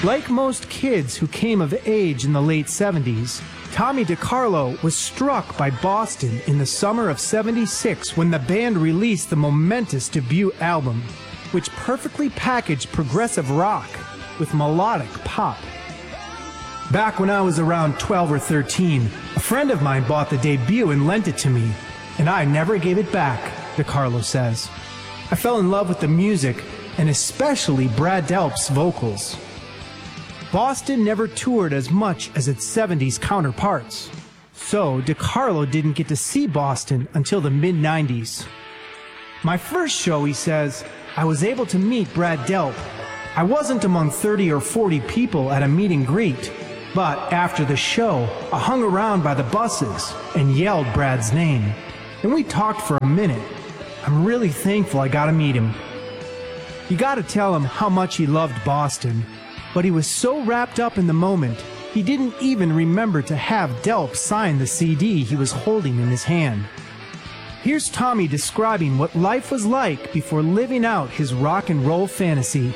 Like most kids who came of age in the late 70s, Tommy DiCarlo was struck by Boston in the summer of '76 when the band released the momentous debut album, which perfectly packaged progressive rock with melodic pop. Back when I was around 12 or 13, a friend of mine bought the debut and lent it to me, and I never gave it back, DiCarlo says. I fell in love with the music, and especially Brad Delp's vocals. Boston never toured as much as its 70s counterparts, so DiCarlo didn't get to see Boston until the mid-90s. My first show, he says, I was able to meet Brad Delp. I wasn't among 30 or 40 people at a meet and greet, but after the show, I hung around by the buses and yelled Brad's name. And we talked for a minute. I'm really thankful I got to meet him. You got to tell him how much he loved Boston, but he was so wrapped up in the moment, he didn't even remember to have Delp sign the CD he was holding in his hand. Here's Tommy describing what life was like before living out his rock and roll fantasy.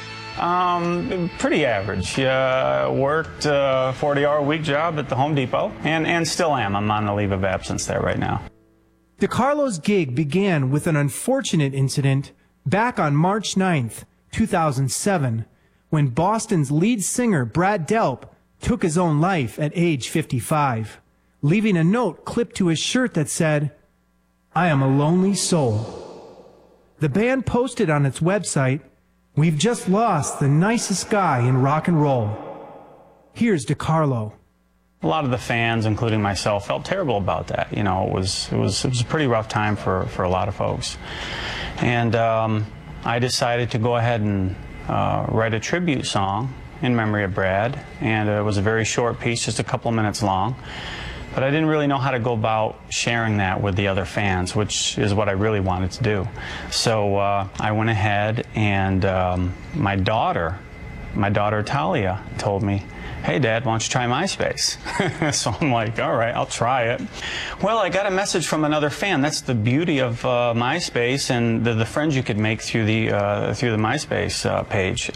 Pretty average. Worked a 40-hour-a-week job at the Home Depot, and still am. I'm on a leave of absence there right now. DiCarlo's gig began with an unfortunate incident back on March 9th, 2007, when Boston's lead singer Brad Delp took his own life at age 55, leaving a note clipped to his shirt that said, "I am a lonely soul." The band posted on its website, "We've just lost the nicest guy in rock and roll." Here's DiCarlo. A lot of the fans, including myself, felt terrible about that. You know, it was a pretty rough time for a lot of folks. And I decided to go ahead and write a tribute song in memory of Brad, and it was a very short piece, just a couple of minutes long. But I didn't really know how to go about sharing that with the other fans, which is what I really wanted to do. So I went ahead, and my daughter Talia told me, "Hey Dad, why don't you try MySpace?" So I'm like, all right, I'll try it. Well, I got a message from another fan. That's the beauty of MySpace and the friends you could make through the MySpace page.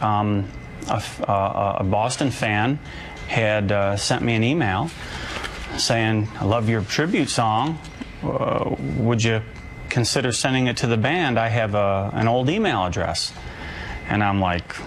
A Boston fan had sent me an email saying, "I love your tribute song. Would you consider sending it to the band? I have an old email address." And I'm like,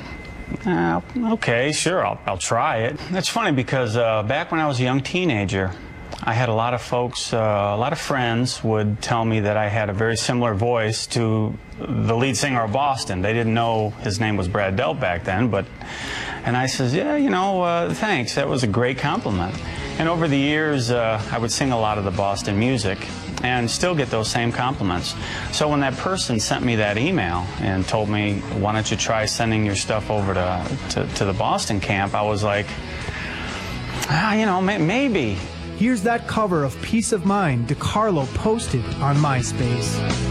okay, sure, I'll try it. It's funny because back when I was a young teenager, I had a lot of folks, a lot of friends would tell me that I had a very similar voice to the lead singer of Boston. They didn't know his name was Brad Delp back then, and I says, yeah, you know, thanks, that was a great compliment. And over the years, I would sing a lot of the Boston music and still get those same compliments. So when that person sent me that email and told me, why don't you try sending your stuff over to the Boston camp, I was like, you know, maybe. Here's that cover of Peace of Mind DiCarlo posted on MySpace.